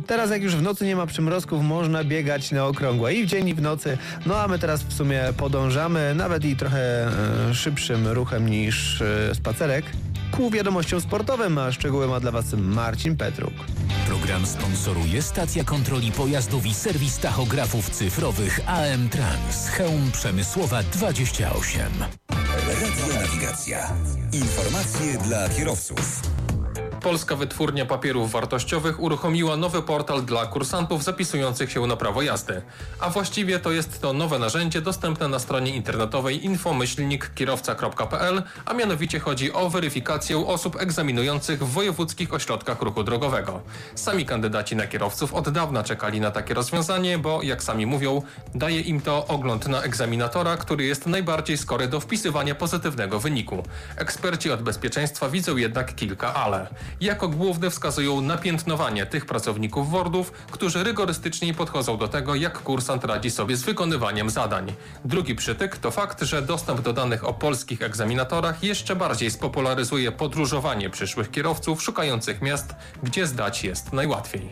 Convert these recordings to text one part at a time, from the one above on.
Teraz jak już w nocy nie ma przymrozków, można biegać na okrągło i w dzień i w nocy. No a my teraz w sumie podążamy nawet i trochę szybszym ruchem niż spacerek ku wiadomościom sportowym, a szczegóły ma dla Was Marcin Petruk. Program sponsoruje stacja kontroli pojazdów i serwis tachografów cyfrowych AM Trans. Chełm Przemysłowa 28. Radio Nawigacja. Informacje dla kierowców. Polska Wytwórnia Papierów Wartościowych uruchomiła nowy portal dla kursantów zapisujących się na prawo jazdy. A właściwie to jest to nowe narzędzie dostępne na stronie internetowej info-kierowca.pl, a mianowicie chodzi o weryfikację osób egzaminujących w wojewódzkich ośrodkach ruchu drogowego. Sami kandydaci na kierowców od dawna czekali na takie rozwiązanie, bo jak sami mówią, daje im to ogląd na egzaminatora, który jest najbardziej skory do wpisywania pozytywnego wyniku. Eksperci od bezpieczeństwa widzą jednak kilka ale. Jako główne wskazują napiętnowanie tych pracowników WORD-ów, którzy rygorystyczniej podchodzą do tego, jak kursant radzi sobie z wykonywaniem zadań. Drugi przytyk to fakt, że dostęp do danych o polskich egzaminatorach jeszcze bardziej spopularyzuje podróżowanie przyszłych kierowców szukających miast, gdzie zdać jest najłatwiej.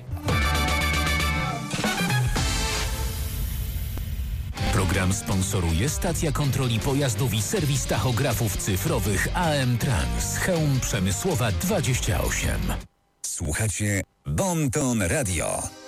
Program sponsoruje stacja kontroli pojazdów i serwis tachografów cyfrowych AM Trans. Chełm Przemysłowa 28. Słuchacie Bon Ton Radio.